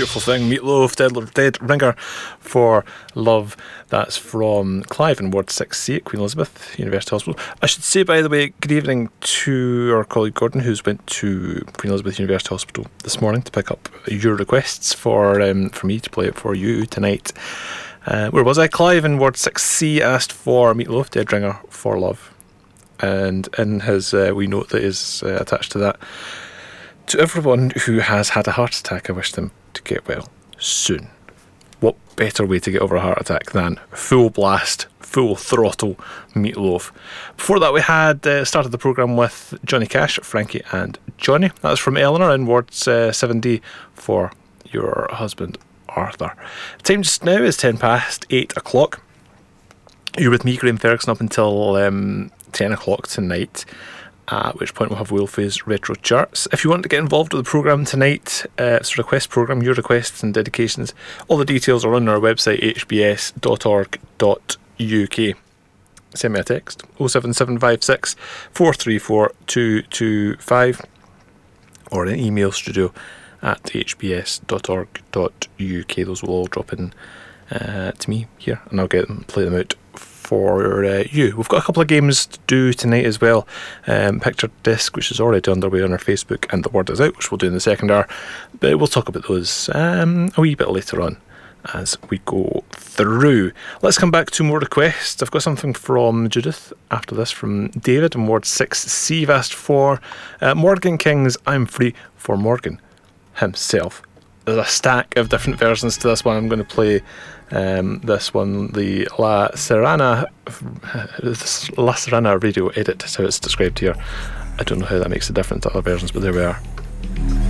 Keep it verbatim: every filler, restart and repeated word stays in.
beautiful thing. Meatloaf, Dead, Dead Ringer for Love. That's from Clive in Ward six C at Queen Elizabeth University Hospital. I should say, by the way, good evening to our colleague Gordon, who's went to Queen Elizabeth University Hospital this morning to pick up your requests for um, for me to play it for you tonight. Uh, where was I? Clive in Ward six C asked for Meatloaf, Dead Ringer for Love. And in his uh, wee note that is uh, attached to that, to everyone who has had a heart attack, I wish them to get well soon. What better way to get over a heart attack than full blast, full throttle Meatloaf? Before that, we had uh, started the programme with Johnny Cash, Frankie and Johnny. That was from Eleanor in Ward uh, seven D for your husband Arthur. Time just now is ten past eight o'clock. You're with me, Graham Ferguson, up until um, ten o'clock tonight, at which point we'll have Wolfie's Retro Charts. If you want to get involved with the programme tonight, uh, it's a request programme, your requests and dedications. All the details are on our website, h b s dot org dot u k. Send me a text, oh seven seven five six, four three four, two two five, or an email, studio at h b s dot org dot u k. Those will all drop in uh, to me here, and I'll get them, play them out for uh, you. We've got a couple of games to do tonight as well. Um, Picture Disc, which is already underway on our Facebook, and The Word Is Out, which we'll do in the second hour. But we'll talk about those um, a wee bit later on as we go through. Let's come back to more requests. I've got something from Judith after this from David in Ward six C. You've asked for uh, Morgan King's I'm Free for Morgan himself. There's a stack of different versions to this one. I'm going to play um, this one, the La Serrana La Serrana radio edit, is how it's described here. I don't know how that makes a difference to other versions, but there we are.